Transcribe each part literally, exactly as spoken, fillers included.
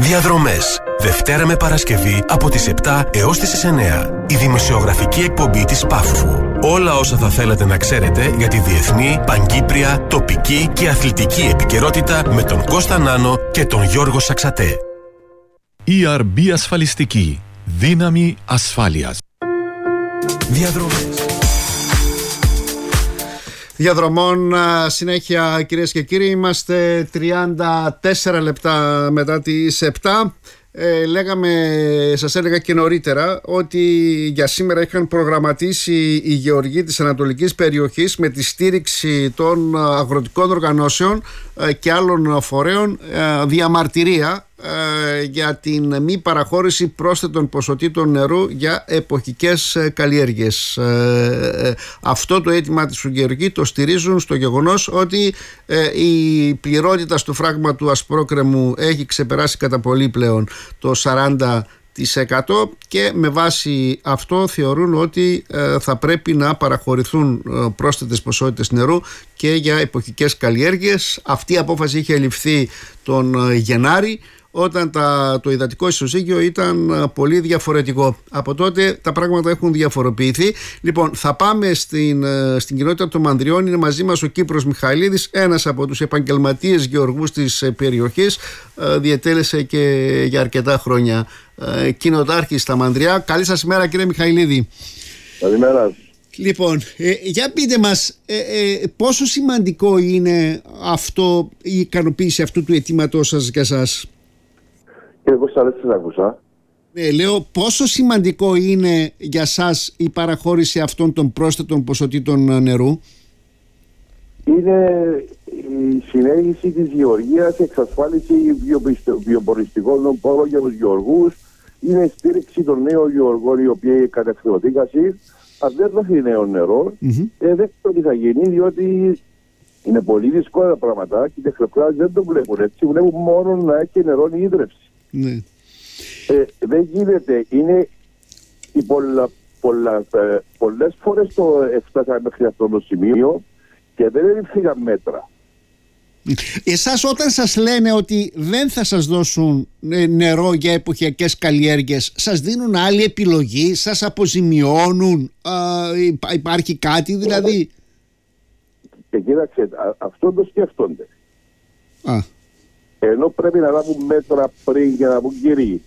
Διαδρομές. Δευτέρα με Παρασκευή από τις επτά έως τις εννέα. Η δημοσιογραφική εκπομπή της Πάφου. Όλα όσα θα θέλατε να ξέρετε για τη διεθνή, παγκύπρια, τοπική και αθλητική επικαιρότητα με τον Κώστα Νάνο και τον Γιώργο Σαξατέ. ι αρ μπι Ασφαλιστική. Δύναμη ασφάλειας. Διαδρομές. Διαδρομών συνέχεια, κυρίες και κύριοι. Είμαστε τριάντα τέσσερα λεπτά μετά τις επτά. Ε, λέγαμε, σας έλεγα και νωρίτερα ότι για σήμερα είχαν προγραμματίσει οι γεωργοί της Ανατολικής περιοχής με τη στήριξη των αγροτικών οργανώσεων και άλλων φορέων διαμαρτυρία για την μη παραχώρηση πρόσθετων ποσοτήτων νερού για εποχικές καλλιέργειες. Αυτό το αίτημα της γεωργοί το στηρίζουν στο γεγονός ότι η πληρότητα στο φράγμα του ασπρόκρεμου έχει ξεπεράσει κατά πολύ πλέον το σαράντα τοις εκατό και με βάση αυτό θεωρούν ότι θα πρέπει να παραχωρηθούν πρόσθετες ποσότητες νερού και για εποχικές καλλιέργειες. Αυτή η απόφαση είχε ληφθεί τον Γενάρη, όταν τα, το υδατικό ισοζύγιο ήταν πολύ διαφορετικό. Από τότε τα πράγματα έχουν διαφοροποιηθεί. Λοιπόν, θα πάμε στην, στην κοινότητα των Μανδριών. Είναι μαζί μας ο Κύπρος Μιχαηλίδης, ένας από τους επαγγελματίες γεωργούς της περιοχής. Διετέλεσε και για αρκετά χρόνια κοινοτάρχης στα Μανδριά. Καλή σας ημέρα, κύριε Μιχαηλίδη. Καλημέρα. Λοιπόν, ε, για πείτε μας ε, ε, πόσο σημαντικό είναι αυτό, η ικανοποίηση αυτού του αιτήματός σας για σας. Κύριε Κώστα, δεν σας άκουσα. Ε, λέω, πόσο σημαντικό είναι για σας η παραχώρηση αυτών των πρόσθετων ποσοτήτων νερού. Είναι η συνέχιση της γεωργίας, η εξασφάλιση βιοποριστικών πόρων για τους γεωργούς. Είναι η στήριξη των νέων γεωργών οι οποίοι κατευθυνθήκασαν. Αν δεν δοθεί νέο νερό, mm-hmm. ε, δεν ξέρω τι θα γίνει, διότι είναι πολύ δύσκολα τα πράγματα και οι τεχνοκράτες δεν το βλέπουν έτσι. Βλέπουν μόνο να έχει νερό η ίδρυυση. Mm-hmm. Ε, δεν γίνεται. Είναι οι πολλα, πολλα, ε, πολλές φορές το έφτασαν μέχρι αυτό το σημείο και δεν ληφθήκαν μέτρα. Εσάς όταν σας λένε ότι δεν θα σας δώσουν νερό για εποχιακές καλλιέργειες, σας δίνουν άλλη επιλογή, σας αποζημιώνουν, α, υπάρχει κάτι δηλαδή? Και κοίταξε, αυτό το σκέφτονται. Α. Ενώ πρέπει να λάβουν μέτρα πριν για να πούν κύριοι,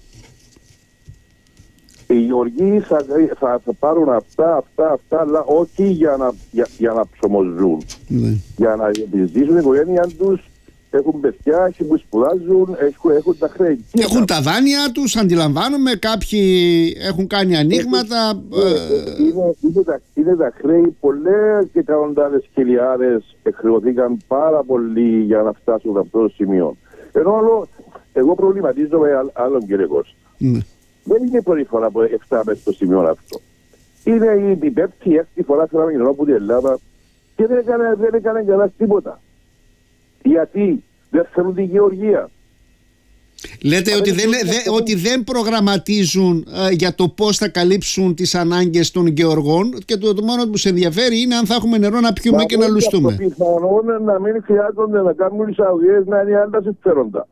οι γεωργοί θα, θα, θα πάρουν αυτά, αυτά, αυτά, αλλά όχι για να, για, για να ψωμοζούν. Ναι. Για να επιζήσουν την οικογένειά τους, έχουν παιδιά, έχουν που σπουδάζουν, έχουν, έχουν τα χρέη. Έχουν τα δάνεια τους, αντιλαμβάνομαι, κάποιοι έχουν κάνει ανοίγματα. Είναι, ε... είναι, είναι, τα, είναι τα χρέη, πολλές και εκατοντάδες χιλιάδες χρεωθήκαν πάρα πολύ για να φτάσουν σε αυτό το σημείο. Ενώ άλλο, εγώ προβληματίζομαι άλλον, κύριε Κώστα. Ναι. Δεν είναι η πρώτη φορά που έφταμε στο σημείο αυτό. Είναι η πέμπτη ή έκτη φορά που φέραμε από την Ελλάδα και δεν έκανε, δεν έκανε καλά τίποτα. Γιατί δεν θέλουν τη γεωργία. Λέτε ότι δεν, δε, ότι δεν προγραμματίζουν uh, για το πώς θα καλύψουν τις ανάγκες των γεωργών και το, το μόνο που σε ενδιαφέρει είναι αν θα έχουμε νερό να πιούμε να και να λουστούμε. Πιθανόν να μην χρειάζονται να κάνουν εισαγωγές να είναι άλλα συμφέροντα.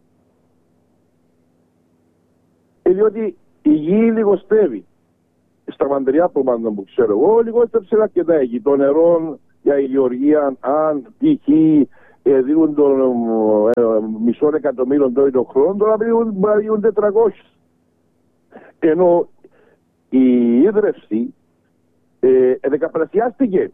Διότι η γη λιγοστεύει. Στα Μανδριά προμάντων που ξέρω εγώ, λιγόστεψε αρκετά εκεί. Το νερό για η γεωργία, αν π.χ. Ε, δίνουν τον ε, μισό εκατομμύριο τώρα το χρόνο, τώρα δίνουν τετρακόσια. Ενώ η ίδρυυση ε, δεκαπλασιάστηκε.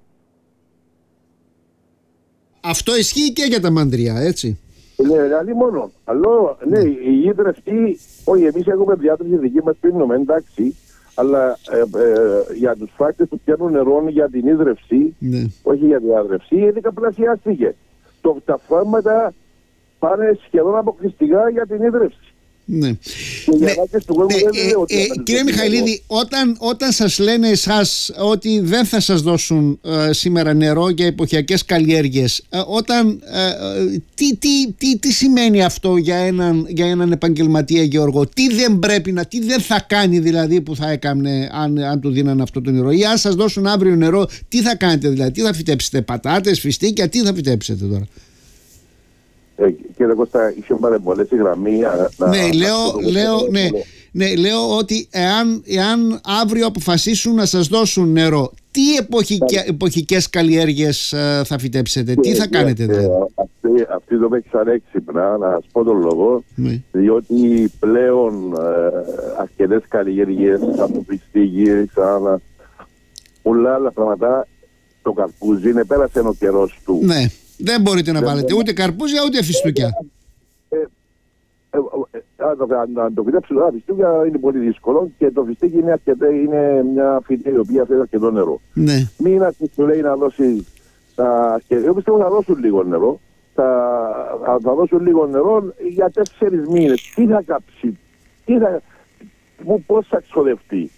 Αυτό ισχύει και για τα Μανδριά, έτσι. Ναι, δηλαδή μόνο. Αλλά ναι, η ίδρυυση, όχι, εμείς έχουμε διάτρηση δική μας πίνουμε, εντάξει, αλλά ε, ε, για τους φάκτες που πιάνουν νερό για την ίδρυυση, ναι. όχι για την άδρυυση, δεκαπλασιάστηκε. Το, τα φάρματα πάνε σχεδόν αποκλειστικά για την ίδρυυση. Ναι. ναι. Ε, ε, ε, κύριε Μιχαηλίδη, όταν, όταν σας λένε εσάς ότι δεν θα σας δώσουν ε, σήμερα νερό για εποχιακές καλλιέργειες, ε, όταν, ε, τι, τι, τι, τι σημαίνει αυτό για έναν, για έναν επαγγελματία γεωργό? Τι δεν πρέπει να, τι δεν θα κάνει δηλαδή που θα έκανε αν, αν του δίναν αυτό το νερό? Ή αν σας δώσουν αύριο νερό, τι θα κάνετε δηλαδή? Τι θα φυτέψετε, πατάτες, φιστίκια, τι θα φυτέψετε τώρα? Ε, κύριε Κώστα, είχε παρεμβολές η γραμμή. Να, ναι, να, λέω, να, λέω, να, ναι, ναι, λέω ότι εάν, εάν αύριο αποφασίσουν να σας δώσουν νερό, τι εποχικέ, εποχικές καλλιέργειες uh, θα φυτέψετε, τι θα κάνετε ε, δηλαδή? Αυτή, αυτή το με έχει ανέξυπνα, να σας πω τον λόγο, ναι. Διότι πλέον ε, αρκετές καλλιέργειες, σαν το πιστίγι, σαν πολλά άλλα πράγματα, το καρπούζι είναι πέρασε ο καιρός του. Ναι, δεν μπορείτε να δεν βάλετε ούτε καρπούζια ούτε φιστούκια. Ε, ε, ε, ε, αν το φυτέψουν τα φιστούκια είναι πολύ δύσκολο και το φιστίκι είναι, αρκετέ, είναι μια φυτή η οποία θέλει αρκετό νερό. Ναι. Μην αρχίσει λέει να δώσει τα... Εγώ πιστεύω θα δώσουν λίγο νερό. Θα, θα δώσουν λίγο νερό για τέσσερις μήνες. Τι θα κάψει, τι θα, πώς θα ξοδευτεί.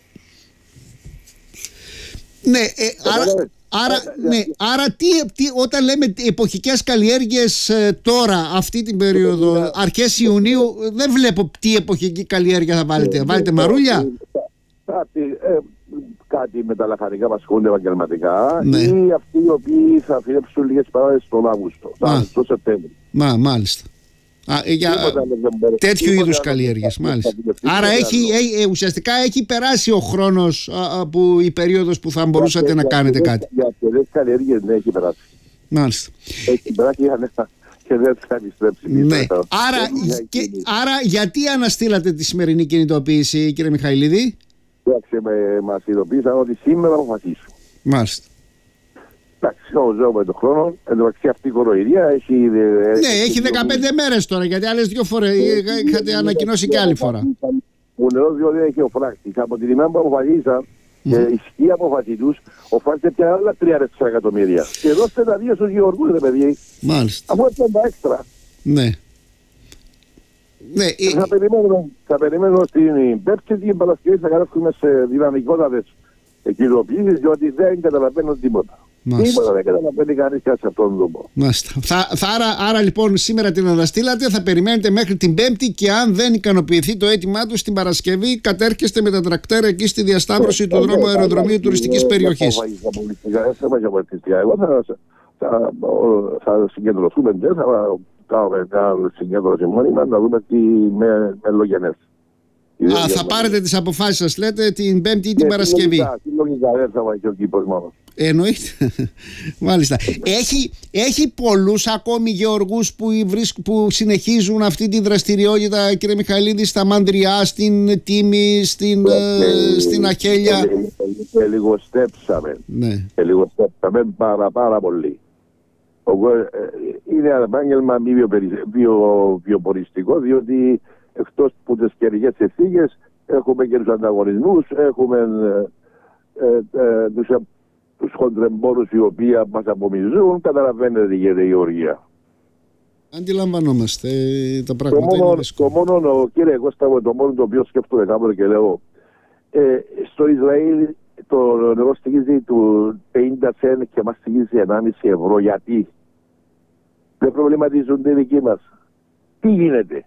Ναι, ε, άρα, άρα, ναι, άρα τι, τι, όταν λέμε εποχικές καλλιέργειες ε, τώρα, αυτή την περίοδο, αρχές Ιουνίου, δεν βλέπω τι εποχική καλλιέργεια θα βάλετε. Βάλετε μαρούλια? Κάτι, ε, κάτι με τα λαχανικά που ασχολούνται επαγγελματικά, ναι. Ή αυτοί οι οποίοι θα φυτέψουν λίγες παράδες στον Αύγουστο, στο Σεπτέμβριο. Μα, μάλιστα. Α, για τέτοιου είδους καλλιέργειες, μάλιστα. Άρα έχει, έχει, ουσιαστικά έχει περάσει ο χρόνος, α, που, η περίοδος που θα μπορούσατε να κάνετε κάτι. Για αυτές καλλιέργειες ναι, έχει περάσει. Μάλιστα. Έχει περάσει και δεν θα επιστρέψει. Ναι. Άρα, και, άρα γιατί αναστήλατε τη σημερινή κινητοποίηση, κύριε Μιχαηλίδη? Εντάξει, μας ειδοποίησαν ότι σήμερα αποφασίσουν. Μάλιστα. Εντάξει, ζω με τον χρόνο. Εν τω μεταξύ αυτή η κοροϊδία έχει... Ναι, έχει δεκαπέντε μέρες τώρα, γιατί άλλες δύο φορές είχατε ανακοινώσει και άλλη φορά. Ο νερός διότι έχει ο φράκτης. Από την ημέρα που αποφασίσαν και η ισχύ αποφασί τους, οφάρισε πια άλλα τρία τέσσερα εκατομμύρια. Και δώστε τα δύο στους γεωργούς, ρε παιδί. Μάλιστα. Αφού έτσι τα έξτρα. Ναι. Ναι, θα, ε... περιμένουμε, θα περιμένουμε στην Πέμπτη την Παρασκευή θα καταφέρουμε σε δυναμικότατες κοινοποιήσεις, διότι δεν καταλαβαίνουν τίποτα. Μάλιστα. Τίποτα δεν καταλαβαίνει κανείς και σε αυτόν τον τόπο. Θα, θα, άρα, άρα λοιπόν σήμερα την αναστήλατε, θα περιμένετε μέχρι την Πέμπτη και αν δεν ικανοποιηθεί το αίτημά του στην Παρασκευή, κατέρχεστε με τα τρακτέρα εκεί στη διασταύρωση ε, του ε, δρόμου ε, αεροδρομίου ε, τουριστικής ε, περιοχής. Εγώ θα, θα, θα συγκεντρωθούμε και θα κάνουμε μια συγκέντρωση μόνιμα να δούμε τι με, με λογενές. Α, θα πάρετε τις αποφάσεις σας, λέτε, την Πέμπτη ή την Παρασκευή. Λογικά, δεν θα πάει και ο κήπος μόνος. Εννοείται. Μάλιστα. Έχει, έχει πολλούς ακόμη γεωργούς που, βρίσκ, που συνεχίζουν αυτή τη δραστηριότητα, κύριε Μιχαηλίδη, στα Μαντριά, στην Τίμη, στην, ε, στην Αχέλια? Και λιγοστέψαμε. Ναι. Και λιγοστέψαμε πάρα πάρα πολύ. Είναι ένα επάγγελμα μη βιοποριστικό, διότι εκτός από τις καιρικές ευθύγες έχουμε και τους ανταγωνισμούς, έχουμε ε, ε, τους, τους χοντρεμπόρους οι οποίοι μας απομυζούν. Καταλαβαίνετε τι γίνεται η Γεωργία. Αντιλαμβανόμαστε τα πράγματα. Το μόνο, το μόνο κύριε Κώστα, το μόνο το οποίο σκέφτομαι κάποτε και λέω, ε, στο Ισραήλ το νερό στοιχίζει του πενήντα σεντ και μας στοιχίζει ενάμιση ευρώ. Γιατί? Δεν προβληματίζονται οι δικοί μας. Τι γίνεται?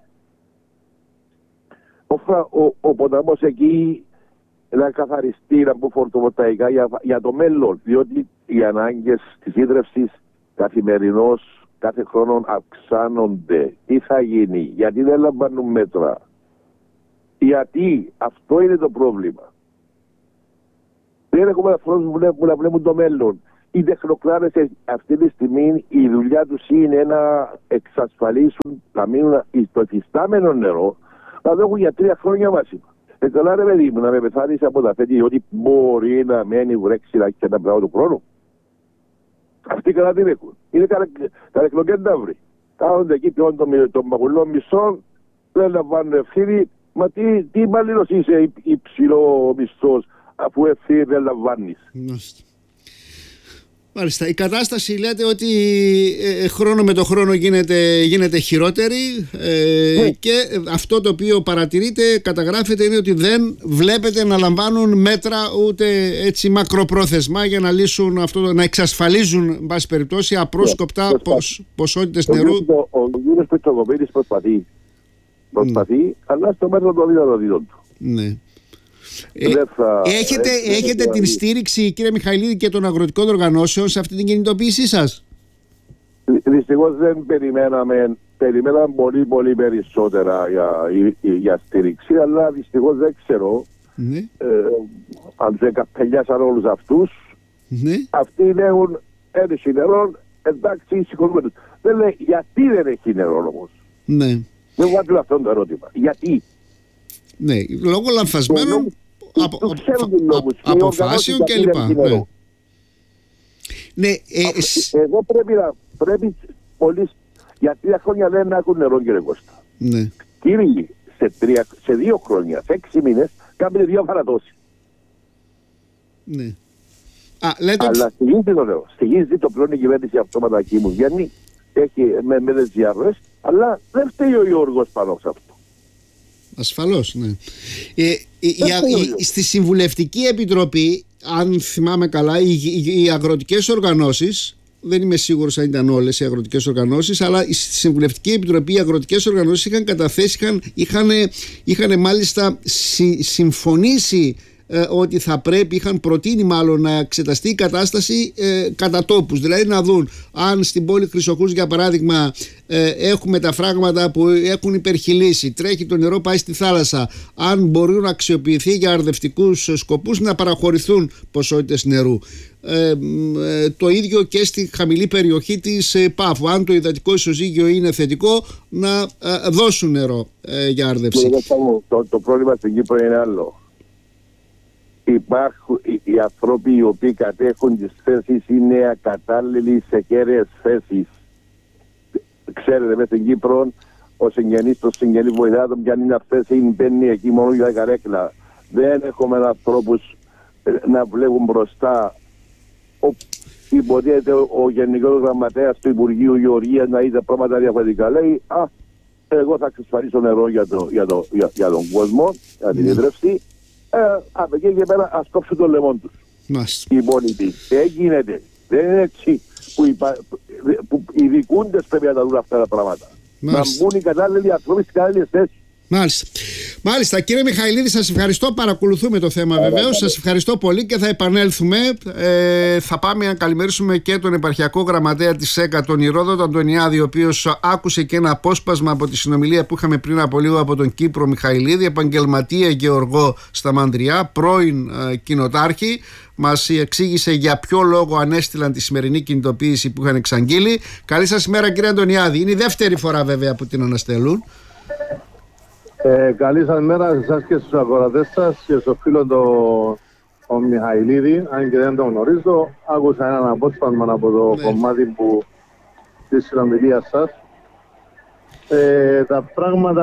Ο, ο, ο ποταμός εκεί να καθαριστεί, να μπουν φωτοβολταϊκά για, για το μέλλον, διότι οι ανάγκες της ίδρυυσης καθημερινώς κάθε χρόνο αυξάνονται. Τι θα γίνει? Γιατί δεν λαμβάνουν μέτρα? Γιατί? Αυτό είναι το πρόβλημα. Δεν έχουμε ανθρώπους που βλέπουν, να βλέπουν το μέλλον. Οι τεχνοκράτες αυτή τη στιγμή η δουλειά τους είναι να εξασφαλίσουν να μείνουν στο εφιστάμενο νερό, να το έχουν για τρία χρόνια μάσιμα. Ε, καλά ρε παιδί μου, να με πεθάνεις από τα φέτη ότι μπορεί να μένει βρέξινα και τα πράγματα του χρόνου. Αυτοί καλά την έχουν. Είναι καρεκλοκένταυροι. Κάθονται εκεί ποιον των το μαγουλών μισθών, δεν λαμβάνουν ευθύνη. Μα τι, τι υπαλλήλος είσαι υψηλό μισθός, αφού ευθύνη δεν λαμβάνεις. Μάλιστα. Η κατάσταση λέτε ότι ε, χρόνο με το χρόνο γίνεται, γίνεται χειρότερη ε, ναι. Και αυτό το οποίο παρατηρείτε, καταγράφεται, είναι ότι δεν βλέπετε να λαμβάνουν μέτρα ούτε έτσι μακροπρόθεσμα για να λύσουν αυτό, να εξασφαλίζουν εν πάση περιπτώσει απρόσκοπτα ναι. ποσ, ποσότητες ο νερού. Ο, ο, ο κύριος Πετροκοπίδης προσπαθεί, προσπαθεί ναι. αλλά στο μέτρο το δίδατο του. Ναι. Ε, θα, έχετε έχετε, έχετε την στήριξη, κύριε Μιχαηλίδη, και των αγροτικών οργανώσεων σε αυτή την κινητοποίησή σας? Δυστυχώς δεν περιμέναμε, περιμέναμε πολύ πολύ περισσότερα για, για στήριξη, αλλά δυστυχώς δεν ξέρω ναι. ε, αν δεν καπελιάσαν όλους αυτούς. Ναι. Αυτοί λέγουν έχει νερό, εντάξει συγχωρούμε τους. Δεν λέει γιατί δεν έχει νερό όμως. Ναι. Δεν βάζουν αυτό το ερώτημα. Γιατί. Ναι, λόγω λανθασμένων απο, απο, απο, αποφάσεων κλπ. Ναι. Ναι, ε, ε, εδώ πρέπει να πρέπει πολύ. Για τρία χρόνια λένε να έχουν νερό, κύριε Κώστα. Ναι. Κύριοι, σε, τρία, σε δύο χρόνια, σε έξι μήνες, κάνετε δύο παραδόσεις. Ναι. Α, λέτε... Αλλά στοιχίζει το λέω. Στοιχίζει το πλέον η κυβέρνηση αυτόματα εκεί μου βγαίνει. Έχει με, με τις διαρροές, αλλά δεν φταίει ο Γιώργος πάνω σε αυτό. Ασφαλώς, ναι. Ε, η, η, η, στη Συμβουλευτική Επιτροπή, αν θυμάμαι καλά, οι, οι, οι αγροτικές οργανώσεις, δεν είμαι σίγουρος αν ήταν όλες οι αγροτικές οργανώσεις, αλλά στη Συμβουλευτική Επιτροπή οι αγροτικές οργανώσεις είχαν καταθέσει, είχαν, είχαν, είχαν μάλιστα συ, συμφωνήσει ε, ότι θα πρέπει, είχαν προτείνει μάλλον να εξεταστεί η κατάσταση ε, κατά τόπους, δηλαδή να δουν αν στην πόλη Χρυσοχούς για παράδειγμα ε, έχουμε τα φράγματα που έχουν υπερχειλήσει, τρέχει το νερό, πάει στη θάλασσα, αν μπορούν να αξιοποιηθεί για αρδευτικούς σκοπούς, να παραχωρηθούν ποσότητες νερού. Ε, ε, το ίδιο και στη χαμηλή περιοχή της ε, Πάφου, αν το υδατικό ισοζύγιο είναι θετικό, να ε, δώσουν νερό ε, για άρδευση. Το, το πρόβλημα στην Κύπρο είναι άλλο. Υπάρχουν οι, οι άνθρωποι οι οποίοι κατέχουν τις θέσεις, είναι ακατάλληλοι σε κέραιες θέσεις. Ξέρετε, μέσα στην Κύπρο ο συγγενής, το συγγενής βοηθά τον πιάνει μια θέση, μπαίνει εκεί μόνο για καρέκλα. Δεν έχουμε ανθρώπους να βλέπουν μπροστά. Ο, υποτίθεται ο, ο Γενικός Γραμματέας του Υπουργείου Γεωργίας να είδε πράγματα διαφορετικά. Λέει, α, εγώ θα εξασφαλίσω νερό για, το, για, το, για, για τον κόσμο, για την ίδρυυση. Ε, από εκεί και πέρα ας κόψουν το λαιμό τους. Οι υπόλοιποι. Δεν γίνεται. Δεν είναι έτσι που, υπα... που οι δικούντες πρέπει να τα δουν αυτά τα πράγματα. Μάλιστα. Να μπουν οι κατάλληλοι άνθρωποι στις κατάλληλες θέσεις. Μάλιστα. Μάλιστα, κύριε Μιχαηλίδη, σας ευχαριστώ. Παρακολουθούμε το θέμα βεβαίως. Σας ευχαριστώ πολύ και θα επανέλθουμε. Ε, θα πάμε να καλημερίσουμε και τον επαρχιακό γραμματέα της ΣΕΚΑ, τον Ηρόδοτο Αντωνιάδη, ο οποίος άκουσε και ένα απόσπασμα από τη συνομιλία που είχαμε πριν από λίγο από τον Κύπρο Μιχαηλίδη, επαγγελματία γεωργό στα Μαντριά, πρώην ε, κοινοτάρχη. Μας εξήγησε για ποιο λόγο ανέστηλαν τη σημερινή κινητοποίηση που είχαν εξαγγείλει. Καλή σας ημέρα, κύριε Αντωνιάδη. Είναι η δεύτερη φορά βέβαια που την αναστέλουν. Ε, καλή σας μέρα σε εσάς και στους αγορατές σας και στο φίλο τον Μιχαηλίδη, αν και δεν τον γνωρίζω. Άκουσα έναν απόσπασμα από το ναι. κομμάτι που, της συνομιλίας σας. Ε, τα πράγματα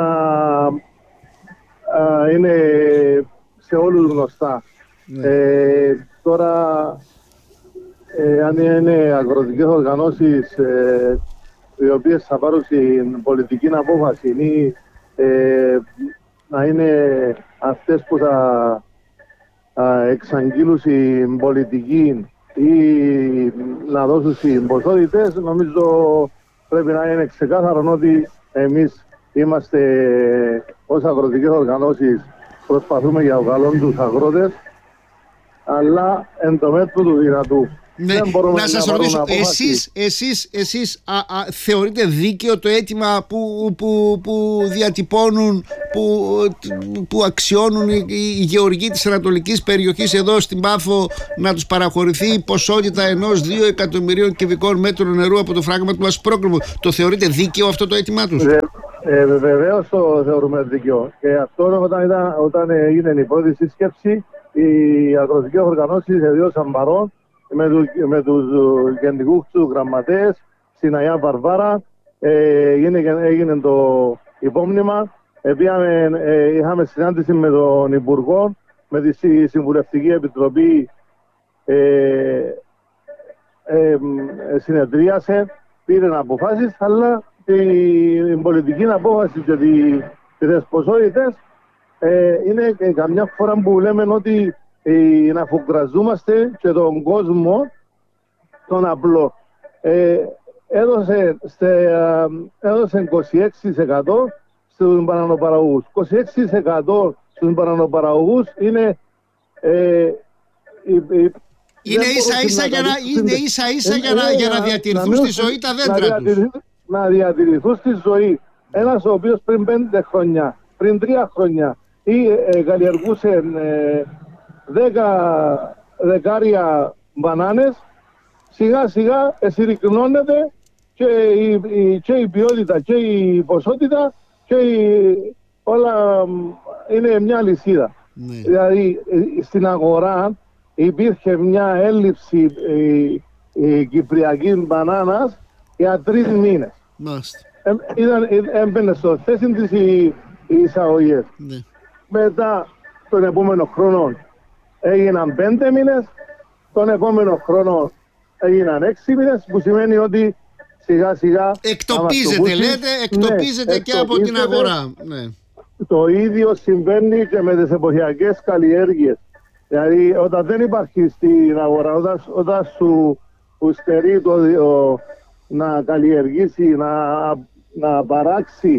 α, είναι σε όλους γνωστά. Ναι. Ε, τώρα, ε, αν είναι αγροτικές οργανώσεις ε, οι οποίες θα πάρουν την πολιτική απόφαση ή Ε, να είναι αυτές που θα α, εξαγγείλουν την πολιτική ή να δώσουν τις ποσότητες, νομίζω πρέπει να είναι ξεκάθαρο ότι εμείς είμαστε ως αγροτικές οργανώσεις, προσπαθούμε για το καλό τους αγρότες, αλλά εν το μέτρο του δυνατού. Ναι, να σας ρωτήσω, εσείς, εσείς, εσείς α, α, θεωρείτε δίκαιο το αίτημα που, που, που διατυπώνουν, που, που αξιώνουν οι, οι γεωργοί της ανατολικής περιοχής εδώ στην Πάφο, να τους παραχωρηθεί η ποσότητα ενός δύο εκατομμυρίων κυβικών μέτρων νερού από το φράγμα του Ασπρόκρημου? Το θεωρείτε δίκαιο αυτό το αίτημά τους? Ε, ε, Βεβαίως το θεωρούμε δίκαιο. Και αυτό όταν, ήταν, όταν έγινε η πρώτη σύσκεψη, οι αγροτικές οργανώσεις εδίωσαν παρόν με, του, με τους γενικούς του γραμματέες στην Αγία Βαρβάρα. Ε, έγινε, έγινε το υπόμνημα. Ε, πήγαμε, ε, είχαμε συνάντηση με τον Υπουργό, με τη Συμβουλευτική Επιτροπή, ε, ε, συνεδρίασε, πήρε αποφάσεις, αλλά η πολιτική απόφαση και τις ποσότητες ε, είναι και καμιά φορά που λέμε ότι ε, να φουγκραζόμαστε και τον κόσμο τον απλό. Ε, έδωσε, στε, έδωσε είκοσι έξι τοις εκατό στους μπανανοπαραγωγούς. είκοσι έξι τοις εκατό στους μπανανοπαραγωγούς είναι ε, η, η, Είναι ίσα ίσα για να, είναι ίσα ίσα για να, για να διατηρηθούν στη ζωή τα δέντρα τους. Να διατηρηθούν στη ζωή. Ένας ο οποίος πριν πέντε χρόνια, πριν τρία χρόνια ή ε, καλλιεργούσε ε, δέκα δεκάρια μπανάνες, σιγά σιγά εσυρρυκνώνεται και η, η, και η ποιότητα και η ποσότητα και η, όλα είναι μια λυσίδα. Ναι. Δηλαδή στην αγορά υπήρχε μια έλλειψη η, η κυπριακής μπανάνας για τρεις μήνες. Ε, έμπαινε στο θέση της οι, οι εισαγωγές. Ναι. Μετά τον επόμενο χρόνο έγιναν πέντε μήνες, τον επόμενο χρόνο έγιναν έξι μήνες, που σημαίνει ότι σιγά σιγά εκτοπίζεται, λέτε, εκτοπίζεται ναι, και από την αγορά. Ναι. Το ίδιο συμβαίνει και με τις εποχιακές καλλιέργειες. Δηλαδή όταν δεν υπάρχει στην αγορά, όταν, όταν σου στερεί το, ο, να καλλιεργήσει, να, να παράξει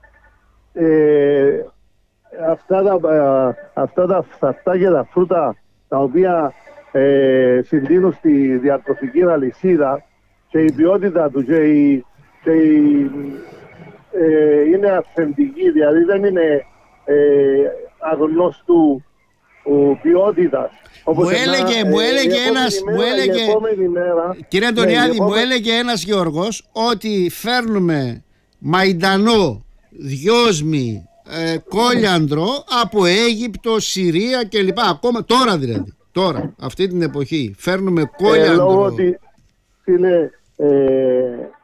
ε, αυτά τα, αυτά τα φθαρτά και τα φρούτα τα οποία ε, συντείνουν στη διατροφική αλυσίδα και η ποιότητα του και η, και η, ε, είναι αυθεντική, δηλαδή δεν είναι ε, αγνώστου ποιότητας. Μου έλεγε, μου έλεγε ένας, μου έλεγε, κύριε Αντωνιάδη, μου έλεγε ένας Γιώργος ότι φέρνουμε μαϊντανό, δυόσμη, ε, κόλιαντρο από Αίγυπτο, Συρία κλπ. Ακόμα τώρα δηλαδή, τώρα, αυτή την εποχή φέρνουμε κόλιαντρο. Ε, λόγω ότι, φίλε, ε,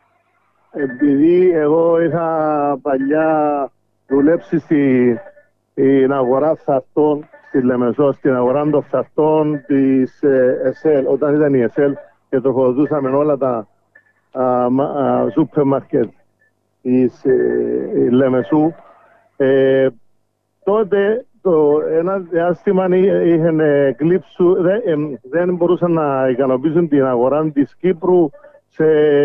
επειδή εγώ είχα παλιά δουλέψει στην αγορά φθαρτών στη Λεμεσό, στην αγορά των φθαρτών της ΕΣΕΛ, όταν ήταν η ΕΣΕΛ και τροφοδοτούσαμε όλα τα σούπερ μάρκετ της ε, Λεμεσού, ε, τότε το, ένα διάστημα είχαν κλείψου, δεν, ε, δεν μπορούσαν να ικανοποιήσουν την αγορά της Κύπρου σε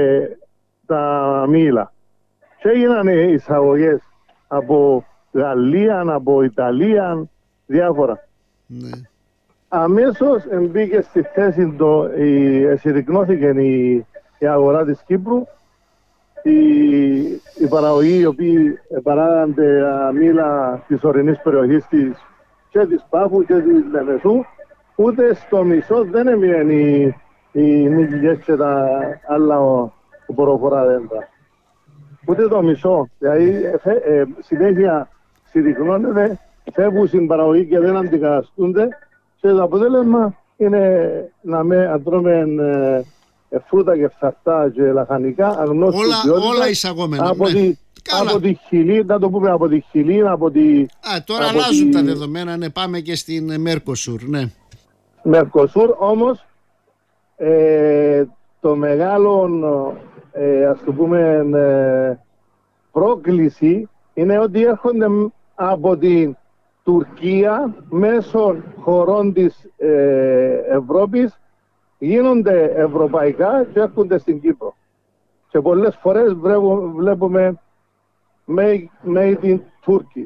τα μήλα. Και έγιναν εισαγωγές από Γαλλία, από Ιταλία, διάφορα. Ναι. Αμέσως μπήκε στη θέση, το, η, εσυρρυκνώθηκε η, η αγορά της Κύπρου. Οι, οι παραγωγοί οι οποίοι παράγονται μήλα της ορεινής περιοχής της και της Πάφου και της Λεμεσού, ούτε στο μισό δεν έμειναν οι, οι νικηλιές και τα άλλα προφορά δέντρα. Ούτε το μισό. Δηλαδή ε, ε, συνέχεια συρρυκνώνεται, φεύγουν στην παραγωγή και δεν αντικαταστούνται και το αποτέλεσμα είναι να με τρώμε ε, φρούτα και φθαρτά και λαχανικά αγνώστου ποιότητα. Όλα εισαγόμενα. Από, ναι. τη, από τη Χιλή, να το πούμε από τη Χιλή, από τη... Α, τώρα από αλλάζουν τη... τα δεδομένα, ναι, πάμε και στην Μέρκοσουρ, ναι. Μέρκοσουρ, όμως ε, το μεγάλο, ε, ας το πούμε, ε, πρόκληση είναι ότι έρχονται από την Τουρκία μέσω χωρών της ε, Ευρώπης, γίνονται ευρωπαϊκά και έρχονται στην Κύπρο. Και πολλές φορές βλέπουμε made, made in Turkey.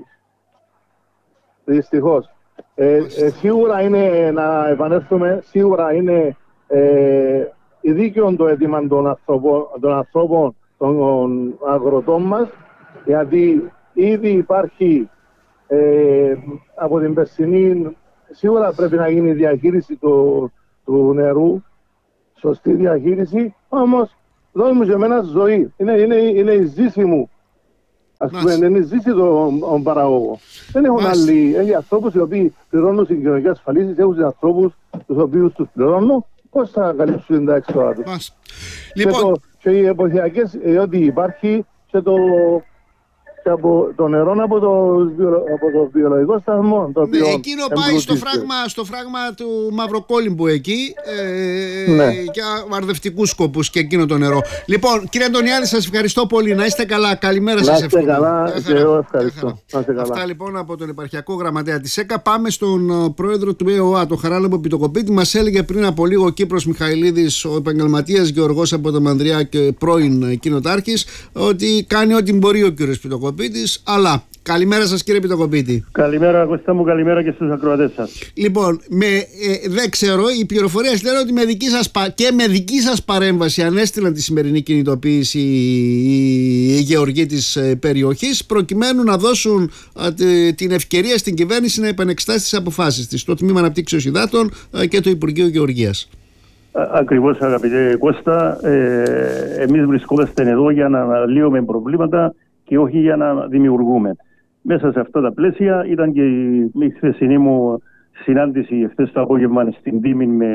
Δυστυχώς. Ε, ε, σίγουρα είναι, να επανέλθουμε, σίγουρα είναι ε, δίκαιο το αίτημα των ανθρώπων, των ανθρώπων, των αγροτών μας, γιατί ήδη υπάρχει ε, από την περσινή, σίγουρα πρέπει να γίνει διαχείριση του, του νερού, σωστή διαχείριση, όμως δώσε μου και εμένα ζωή, είναι, είναι, είναι η ζήση μου. Ας πούμε, είναι η ζήση των παραγωγών. Δεν έχουν άλλοι, έχει ανθρώπους οι οποίοι πληρώνουν στην κοινωνική ασφαλίση, έχουν ανθρώπους τους οποίους τους πληρώνουν, πώς θα καλύψουν τα έξοδα τους. Λοιπόν. Και, το, και οι εποχιακές, ότι υπάρχει και το, και από το νερό από το, από το βιολογικό σταθμό. Το ναι, εκείνο πάει στο φράγμα, στο φράγμα του Μαυροκόλυμπου εκεί, ε, ναι. Για αρδευτικούς σκοπούς και εκείνο το νερό. Λοιπόν, κύριε Αντωνιάδη, σας ευχαριστώ πολύ. Να είστε καλά. Καλημέρα σας. Να είστε καλά και εγώ ευχαριστώ. Αυτά λοιπόν από τον επαρχιακό γραμματέα της ΕΚΑ. Πάμε στον πρόεδρο του ΕΟΑ, τον Χαράλαμπο Πιτοκοπίτη. Μας έλεγε πριν από λίγο ο Κύπρος Μιχαηλίδης, ο επαγγελματίας γεωργός από το Μανδριά και πρώην κοινοτάρχης, ότι κάνει ό,τι μπορεί ο κύριος Πιτοκοπίτης, αλλά Καλημέρα σας κύριε Πιτοκοπίτη. Καλημέρα Κώστα μου, καλημέρα και στους ακροατές σας. Λοιπόν, με, ε, δεν ξέρω, οι πληροφορίες λένε ότι με δική σας, και με δική σας παρέμβαση ανέστηλαν τη σημερινή κινητοποίηση οι, οι γεωργοί της ε, περιοχής, προκειμένου να δώσουν ε, την ευκαιρία στην κυβέρνηση να επανεξετάσει τις αποφάσεις της, το Τμήμα Αναπτύξεως Υδάτων ε, και το Υπουργείο Γεωργίας. Ακριβώς αγαπητέ Κώστα, ε, εμείς βρισκόμαστε εδώ για να αναλύουμε προβλήματα και όχι για να δημιουργούμε. Μέσα σε αυτά τα πλαίσια ήταν και η χθεσινή μου συνάντηση χθες το απόγευμα στην Τίμη με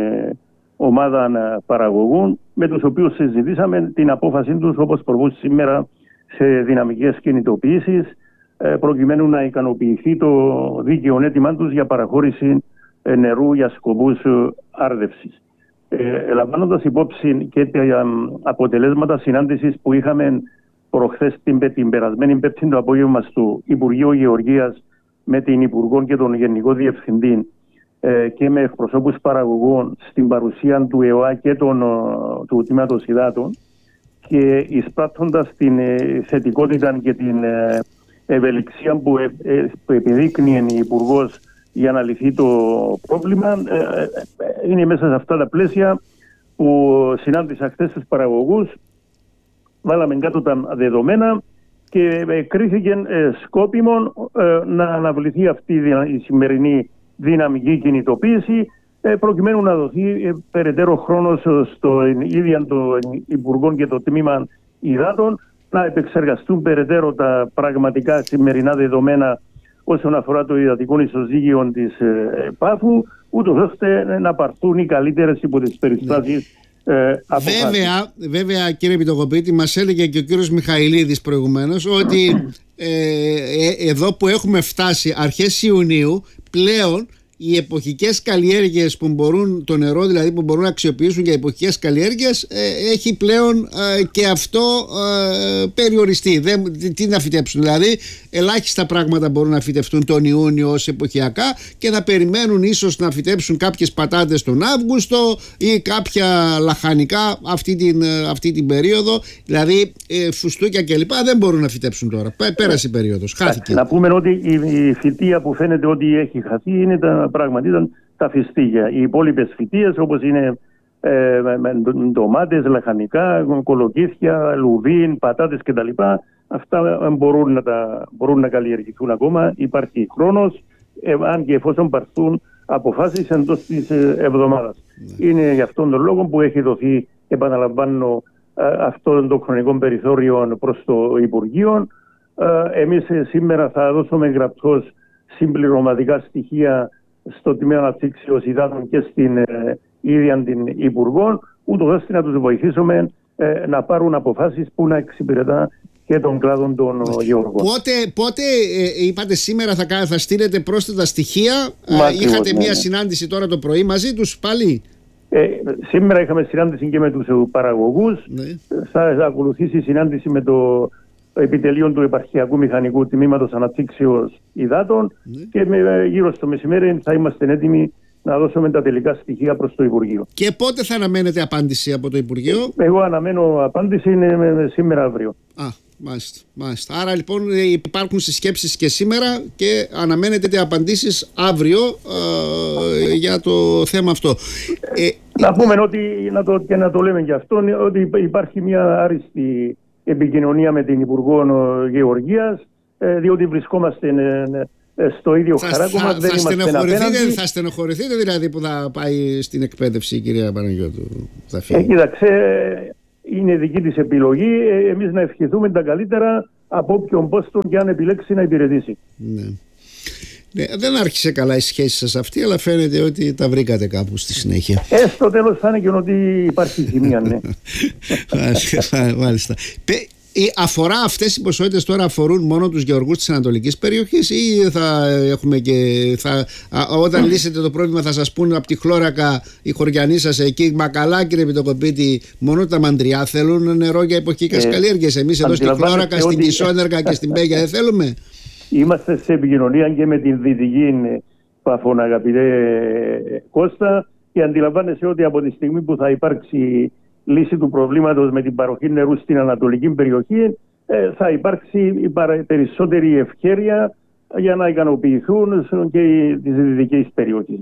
ομάδα παραγωγών, με τους οποίους συζητήσαμε την απόφαση τους όπως προβούν σήμερα σε δυναμικές κινητοποιήσεις, προκειμένου να ικανοποιηθεί το δίκαιο αίτημά τους για παραχώρηση νερού για σκοπούς άρδευσης. Ε, λαμβάνοντας υπόψη και τα αποτελέσματα συνάντησης που είχαμε προχθές την, την περασμένη Πέμπτη το απόγευμα στο Υπουργείο Γεωργίας με την Υπουργό και τον Γενικό Διευθυντή ε, και με εκπροσώπους παραγωγών στην παρουσία του ΕΟΑ και τον, του Τμήματος Υδάτων και εισπράττοντας την ε, θετικότητα και την ε, ευελιξία που, ε, ε, που επιδείκνει η Υπουργός για να λυθεί το πρόβλημα, ε, ε, είναι μέσα σε αυτά τα πλαίσια που συνάντησα χθες τους παραγωγούς. Βάλαμε κάτω τα δεδομένα και ε, κρίθηκε ε, σκόπιμο ε, να αναβληθεί αυτή η σημερινή δυναμική κινητοποίηση ε, προκειμένου να δοθεί ε, περαιτέρω χρόνος στο ίδιο το Υπουργό και το Τμήμα Υδάτων να επεξεργαστούν περαιτέρω τα πραγματικά σημερινά δεδομένα όσον αφορά το υδατικό ισοζύγιο της ε, Πάφου, ούτως ώστε να πάρθουν οι καλύτερες υπό τις περιστάσεις. Ε, βέβαια, βέβαια κύριε Πιτοκοπίτη, μας έλεγε και ο κύριος Μιχαηλίδης προηγουμένως ότι ε, ε, εδώ που έχουμε φτάσει αρχές Ιουνίου πλέον οι εποχικές καλλιέργειες που μπορούν, το νερό δηλαδή που μπορούν να αξιοποιήσουν για εποχικές καλλιέργειες ε, έχει πλέον ε, και αυτό ε, περιοριστεί. Δεν, τι να φυτέψουν, δηλαδή ελάχιστα πράγματα μπορούν να φυτευτούν τον Ιούνιο ως εποχιακά και θα περιμένουν ίσως να φυτέψουν κάποιες πατάτες τον Αύγουστο ή κάποια λαχανικά αυτή την, αυτή την περίοδο, δηλαδή ε, φουστούκια κλπ. Δεν μπορούν να φυτέψουν τώρα. Πέρασε η περίοδος, χάθηκε. Να πούμε ότι η, η φυτεία που φαίνεται ότι έχει χαθεί είναι τα πράγματι ήταν τα φυστίγια. Οι υπόλοιπες φυτείες όπως είναι ε, ντομάτες, λαχανικά, κολοκύθια, λουβίν, πατάτες κτλ. Αυτά μπορούν να, τα, μπορούν να καλλιεργηθούν ακόμα. Υπάρχει χρόνος, ε, αν και εφόσον πάρθουν αποφάσεις εντός της ε, εβδομάδας. Ναι. Είναι γι' αυτόν τον λόγο που έχει δοθεί, επαναλαμβάνω, ε, αυτόν το χρονικό περιθώριο προς το Υπουργείο. Ε, εμείς ε, σήμερα θα δώσουμε γραπτώς συμπληρωματικά στοιχεία στο Τμήμα Αναπτύξεως Υδάτων και στην ε, ίδια την Υπουργό, ούτως ώστε να τους βοηθήσουμε ε, να πάρουν αποφάσεις που να εξυπηρετά και των κλάδων των γεωργών. Πότε, πότε ε, είπατε σήμερα θα, θα στείλετε πρόσθετα στοιχεία, ε, είχατε ναι, μία ναι. συνάντηση τώρα το πρωί μαζί τους πάλι? Ε, σήμερα είχαμε συνάντηση και με τους παραγωγούς, ναι. θα, θα ακολουθήσει συνάντηση με το επιτελείο του Επαρχιακού Μηχανικού Τμήματος Αναπτύξεως Υδάτων ναι. και με, γύρω στο μεσημέρι θα είμαστε έτοιμοι να δώσουμε τα τελικά στοιχεία προς το Υπουργείο. Και πότε θα αναμένετε απάντηση από το Υπουργείο? Εγώ αναμένω απάντηση είναι με, με, σήμερα αύριο. Α, μάλιστα, μάλιστα. Άρα λοιπόν υπάρχουν συσκέψεις και σήμερα και αναμένετε απαντήσεις αύριο ε, για το θέμα αυτό. Ε, να πούμε ότι, να το, και να το λέμε και αυτό, ότι υπάρχει μια άριστη επικοινωνία με την Υπουργό Γεωργίας, διότι βρισκόμαστε στο ίδιο θα, χαράκωμα. Θα, δεν θα, είμαστε στενοχωρηθείτε, θα στενοχωρηθείτε δηλαδή που θα πάει στην εκπαίδευση η κυρία Παναγιώτου? Θα φύγει. Ε, κοίταξε, είναι δική της επιλογή. Εμείς να ευχηθούμε τα καλύτερα από όποιον πόστον και αν επιλέξει να υπηρετήσει. Ναι. Ναι, δεν άρχισε καλά η σχέση σας αυτή, αλλά φαίνεται ότι τα βρήκατε κάπου στη συνέχεια. Ε, στο τέλος φάνηκε ότι υπάρχει ζημία, ναι. Μάλιστα. Αφορά αυτές οι ποσότητες τώρα, αφορούν μόνο τους γεωργούς της ανατολικής περιοχής ή θα έχουμε και θα, όταν λύσετε το πρόβλημα θα σας πούνε από τη Χλώρακα οι χωριανοί σας εκεί, μα καλά κύριε Πιτοκοπίτη, μόνο τα μαντριά θέλουν νερό για εποχικές ε, καλλιέργειες, εμείς εδώ στη Χλώρακα, στην ότι... Κισόνεργα και στην Πέγια δεν θέλουμε? Είμαστε σε επικοινωνία και με την Δυτική Παφών, αγαπητέ Κώστα, και αντιλαμβάνεσαι ότι από τη στιγμή που θα υπάρξει λύση του προβλήματος με την παροχή νερού στην ανατολική περιοχή, ε, θα υπάρξει η περισσότερη ευκαιρία για να ικανοποιηθούν και τις δυτικές περιοχές.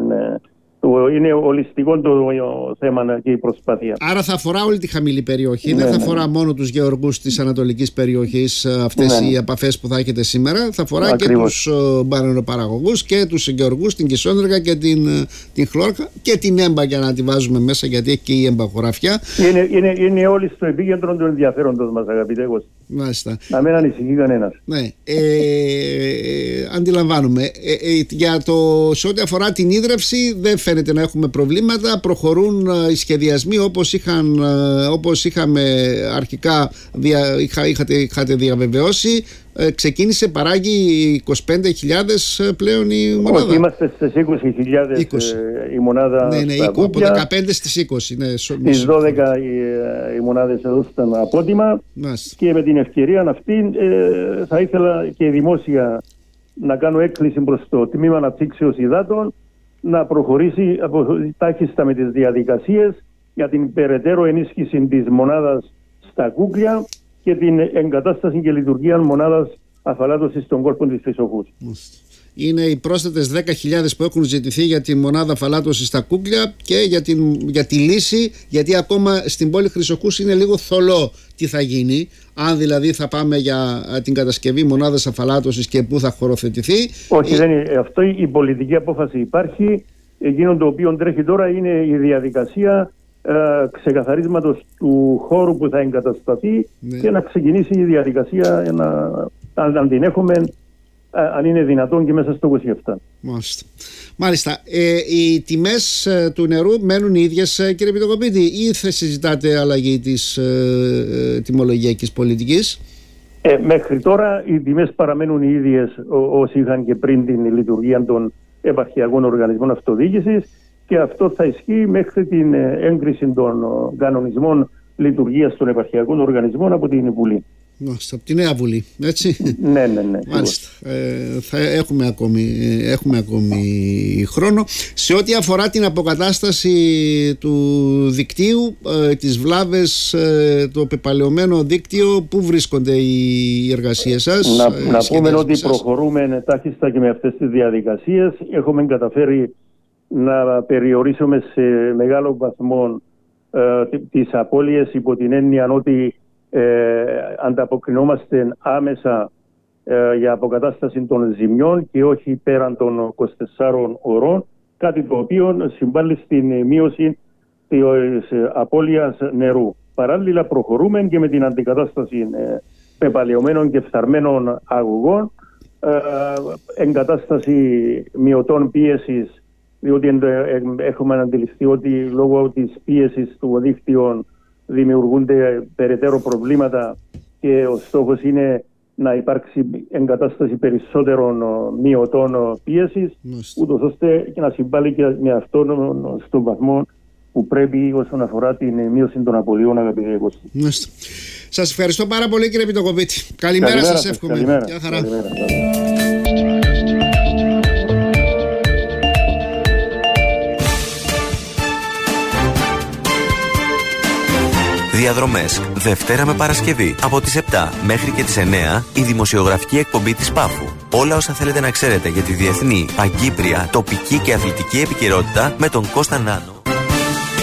Είναι ολιστικό το θέμα και η προσπάθεια. Άρα θα αφορά όλη τη χαμηλή περιοχή, ναι, δεν θα ναι. αφορά μόνο τους γεωργούς της ανατολικής περιοχής αυτές ναι. οι επαφές που θα έχετε σήμερα, θα αφορά Ακριβώς. και τους μπανανοπαραγωγούς και τους γεωργούς, την Κισόνεργα και την, την Χλόρκα και την Έμπα, για να τη βάζουμε μέσα, γιατί έχει και η Έμπα χωράφια. Είναι, είναι, είναι όλοι στο επίκεντρο των ενδιαφέροντων μας, αγαπητέ Κώστα. Μάλιστα. Να μην ανησυχεί κανένας. Ναι, ε, ε, αντιλαμβάνουμε. Ε, ε, για το, σε ό,τι αφορά την ίδρυυση δεν φαίνεται να έχουμε προβλήματα. Προχωρούν ε, οι σχεδιασμοί όπως, είχαν, ε, όπως είχαμε αρχικά δια, είχα, είχατε, είχατε διαβεβαιώσει. Ε, ξεκίνησε, παράγει είκοσι πέντε χιλιάδες πλέον η μονάδα. Όχι, είμαστε στις είκοσι χιλιάδες ε, η μονάδα. Ναι, ναι, στα από Κούκια. δεκαπέντε στις είκοσι. Ναι, στις δώδεκα οι, οι μονάδες έδωσαν απότιμα. Μάλιστα. Και με την ευκαιρία αυτή ε, θα ήθελα και δημόσια να κάνω έκκληση προς το Τμήμα Αναπτύξεως Υδάτων να προχωρήσει από τάχιστα με τις διαδικασίες για την περαιτέρω ενίσχυση της μονάδας στα Κούκλια και την εγκατάσταση και λειτουργία μονάδας αφαλάτωσης των κόρπων της Χρυσοχούς. Είναι οι πρόσθετες δέκα χιλιάδες που έχουν ζητηθεί για τη μονάδα αφαλάτωσης στα Κούκλια και για, την, για τη λύση, γιατί ακόμα στην πόλη Χρυσοχούς είναι λίγο θολό τι θα γίνει, αν δηλαδή θα πάμε για την κατασκευή μονάδας αφαλάτωσης και πού θα χωροθετηθεί. Όχι, ε... δεν είναι. Αυτό η πολιτική απόφαση υπάρχει. Εκείνο το οποίο τρέχει τώρα είναι η διαδικασία ε, ξεκαθαρίσματος του χώρου που θα εγκατασταθεί, ναι. Και να ξεκινήσει η διαδικασία να, αν, αν την έχουμε, αν είναι δυνατόν, και μέσα στο είκοσι επτά. Μάλιστα. Μάλιστα. Ε, οι τιμές ε, του νερού μένουν οι ίδιες, ε, κύριε Πιτοκοπίτη, ή θα συζητάτε αλλαγή της ε, ε, τιμολογιακής πολιτικής? Ε, μέχρι τώρα οι τιμές παραμένουν οι ίδιες όσοι είχαν και πριν την λειτουργία των επαρχιακών οργανισμών αυτοδιοίκησης, και αυτό θα ισχύει μέχρι την έγκριση των κανονισμών λειτουργίας των επαρχιακών οργανισμών από την Βουλή. Μάλιστα, από τη νέα Βουλή, έτσι. Ναι, ναι, ναι. Μάλιστα. Ε, θα έχουμε ακόμη, έχουμε ακόμη χρόνο. Σε ό,τι αφορά την αποκατάσταση του δικτύου, ε, τις βλάβες, ε, το πεπαλαιωμένο δίκτυο, πού βρίσκονται οι εργασίες σας? Να, ε, να πούμε ότι σας. προχωρούμε τάχιστα και με αυτές τις διαδικασίες. Έχουμε καταφέρει να περιορίσουμε σε μεγάλο βαθμό ε, τις απώλειες, υπό την έννοια ότι Ε, ανταποκρινόμαστε άμεσα ε, για αποκατάσταση των ζημιών και όχι πέραν των είκοσι τεσσάρων ωρών, κάτι το οποίο συμβάλλει στην μείωση της ε, απώλειας νερού. Παράλληλα προχωρούμε και με την αντικατάσταση ε, πεπαλαιωμένων και φθαρμένων αγωγών, ε, εγκατάσταση μειωτών πίεσης, διότι ε, ε, έχουμε αντιληφθεί ότι λόγω της πίεσης του δίκτυου δημιουργούνται περαιτέρω προβλήματα, και ο στόχος είναι να υπάρξει εγκατάσταση περισσότερων μειωτών πίεσης, ούτως ώστε και να συμβάλλει και με αυτόν στον βαθμό που πρέπει όσον αφορά την μείωση των απολειών, αγαπητέ Κώστα. Σας ευχαριστώ πάρα πολύ, κύριε Πιτοκοπίτη. Καλημέρα, καλημέρα σας εύχομαι. Καλημέρα. Γεια χαρά. Καλημέρα. Διαδρομές, Δευτέρα με Παρασκευή, από τις επτά μέχρι και τις εννέα, η δημοσιογραφική εκπομπή της Πάφου. Όλα όσα θέλετε να ξέρετε για τη διεθνή, παγκύπρια, τοπική και αθλητική επικαιρότητα με τον Κώστα Νάνο.